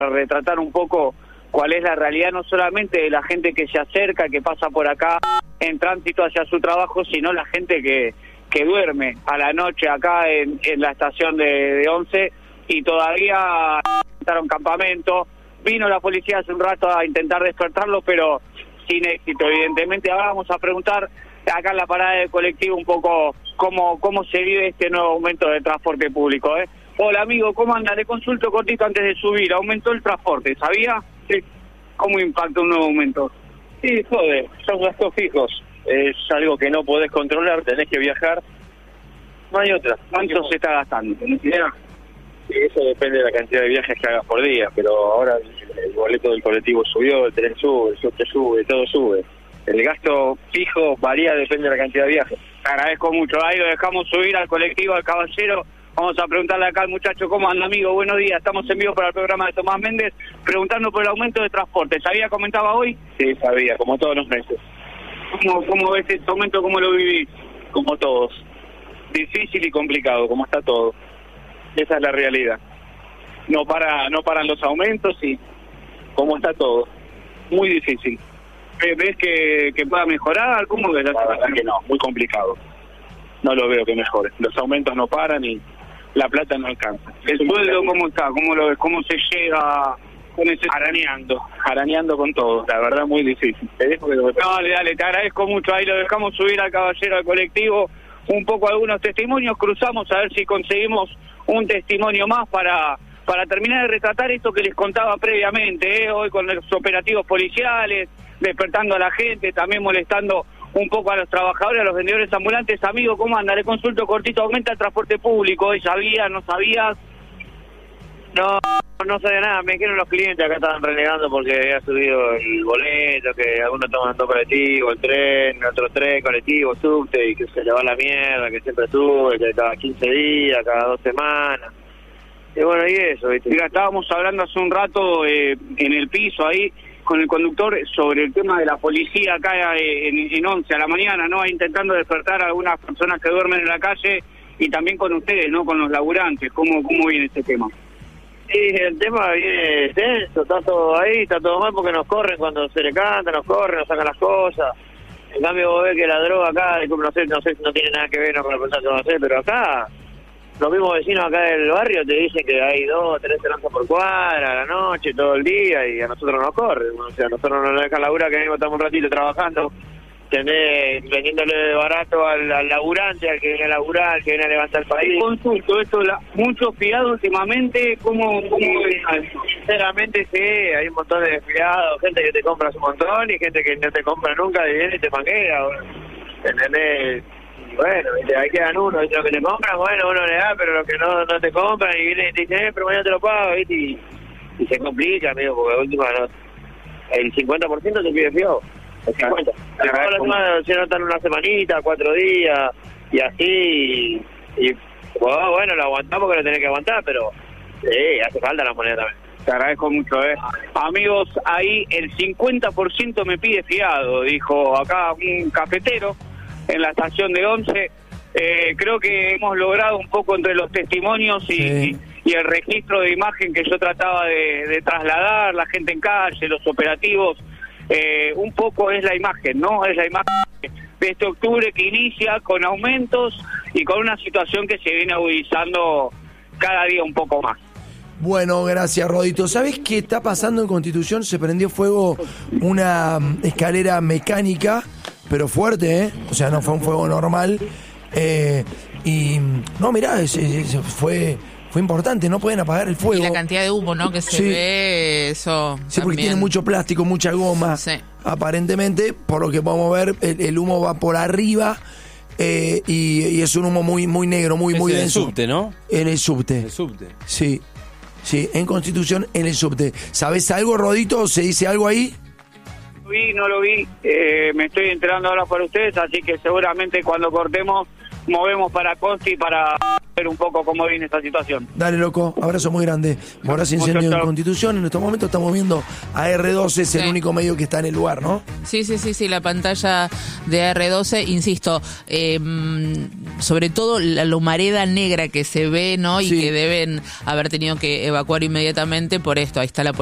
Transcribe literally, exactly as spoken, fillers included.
retratar un poco cuál es la realidad no solamente de la gente que se acerca, que pasa por acá en tránsito hacia su trabajo, sino la gente que, que duerme a la noche acá en, en la estación de, de Once y todavía entraron campamento. Vino la policía hace un rato a intentar despertarlo, pero sin éxito, evidentemente. Ahora vamos a preguntar acá en la parada del colectivo un poco cómo, cómo se vive este nuevo aumento de transporte público, ¿eh? Hola amigo, ¿cómo anda? Le consulto cortito antes de subir. ¿Aumentó el transporte? ¿Sabía? Sí. ¿Cómo impacta un nuevo aumento? Sí, joder, son gastos fijos. Es algo que no podés controlar, tenés que viajar. No hay otra. ¿Cuánto se está gastando? ¿Tenés idea? Sí, eso depende de la cantidad de viajes que hagas por día, pero ahora el boleto del colectivo subió, el tren sube, el subte sube, todo sube. El gasto fijo varía, depende de la cantidad de viajes. Te agradezco mucho. Ahí lo dejamos subir al colectivo, al caballero. Vamos a preguntarle acá al muchacho cómo anda, amigo. Buenos días, estamos en vivo para el programa de Tomás Méndez, preguntando por el aumento de transporte. ¿Sabía, comentaba hoy? Sí, sabía, como todos los meses. ¿Cómo, cómo ves este aumento, cómo lo vivís? Como todos. Difícil y complicado, como está todo. Esa es la realidad. No para, no paran los aumentos y como está todo. Muy difícil. ¿Ves que, que pueda mejorar? ¿Cómo ves la La verdad que no, muy complicado. No lo veo que mejore. Los aumentos no paran y la plata no alcanza. ¿El sueldo cómo está? ¿Cómo lo ves? ¿Cómo se llega con ese... Arañando, arañando con todo. La verdad muy difícil. Te dejo que lo... Dale, dale, te agradezco mucho. Ahí lo dejamos subir al caballero al colectivo. Un poco algunos testimonios. Cruzamos a ver si conseguimos un testimonio más para... para terminar de retratar esto que les contaba previamente, ¿eh? Hoy con los operativos policiales, despertando a la gente, también molestando un poco a los trabajadores, a los vendedores ambulantes. Amigo, ¿cómo anda? Le consulto cortito, ¿aumenta el transporte público? ¿Hoy sabías, no sabías? No, no sabía nada. Me dijeron los clientes acá estaban renegando porque había subido el boleto, que algunos toman dos colectivos, el tren, otro tren, colectivo, subte, y que se le va la mierda, que siempre sube, que cada quince días, cada dos semanas. Y bueno, y eso, ¿viste? Mira, estábamos hablando hace un rato eh, en el piso ahí con el conductor sobre el tema de la policía acá eh, en, en Once a la mañana, ¿no? Intentando despertar a algunas personas que duermen en la calle y también con ustedes, ¿no? Con los laburantes. ¿Cómo, cómo viene este tema? Sí, el tema viene tenso, está todo ahí, está todo mal porque nos corren cuando se le canta, nos corren, nos sacan las cosas. En cambio vos ves que la droga acá, no sé, no sé, no tiene nada que ver no, con la persona que no sé, pero acá... Los mismos vecinos acá del barrio te dicen que hay dos, tres lanzas por cuadra, a la noche, todo el día, y a nosotros nos corren. O sea, a nosotros no nos dejan laburar, que venimos estamos un ratito trabajando, tenés, vendiéndole barato al, al laburante, al que viene a laburar, al que viene a levantar el país. Consulto, esto, la, muchos fiados últimamente, ¿cómo, cómo sí, sinceramente sí, hay un montón de desfiados, gente que te compra un montón y gente que no te compra nunca y viene y te manguera, ¿entendés? Bueno, ¿viste? Ahí quedan uno, ¿viste? Los que te compran, bueno, uno le da, pero los que no no te compran y vienen y te dicen, eh, pero mañana te lo pago, ¿viste? Y, y se complica, amigo, porque de última no, el cincuenta por ciento te pide fiado, el cincuenta por ciento. Todas las semanas se notan una semanita, cuatro días, y así, y, y oh, bueno, lo aguantamos porque lo tenés que aguantar, pero sí, hace falta la moneda también. Te agradezco mucho, ¿eh? Amigos, ahí el cincuenta por ciento me pide fiado, dijo acá un cafetero en la estación de Once. Eh, creo que hemos logrado un poco entre los testimonios y, sí. y, y el registro de imagen que yo trataba de, de trasladar, la gente en calle, los operativos, eh, un poco es la imagen, ¿no? Es la imagen de este octubre que inicia con aumentos y con una situación que se viene agudizando cada día un poco más. Bueno, gracias, Rodito. ¿Sabés qué está pasando en Constitución? Se prendió fuego una escalera mecánica, pero fuerte, ¿eh? O sea, no fue un fuego normal. Eh, y, no, mirá, ese, ese fue fue importante, no pueden apagar el fuego. Y la cantidad de humo, ¿no? Que se sí. ve, eso Sí, también. porque tiene mucho plástico, mucha goma. Sí. Aparentemente, por lo que podemos ver, el, el humo va por arriba. Eh, y, y es un humo muy muy negro, muy, es muy en denso. el subte, ¿no? En el subte. El subte. Sí. Sí, en Constitución, en el subte. ¿Sabés algo, Rodito? ¿Se dice algo ahí? Vi, no lo vi, eh, me estoy enterando ahora por ustedes, así que seguramente cuando cortemos movemos para Costi para ver un poco cómo viene esta situación. Dale, loco, abrazo muy grande. Moraz incendio en Constitución. En estos momentos estamos viendo a R doce, es Sí. el único medio que está en el lugar, ¿no? Sí, sí, sí, sí, la pantalla de R doce, insisto, eh, sobre todo la, la humareda negra que se ve, ¿no? Y Sí. que deben haber tenido que evacuar inmediatamente por esto. Ahí está la